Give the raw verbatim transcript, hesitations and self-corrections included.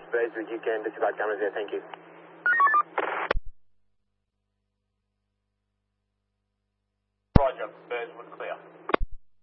Braeswood, you can disregard cameras there. Thank you.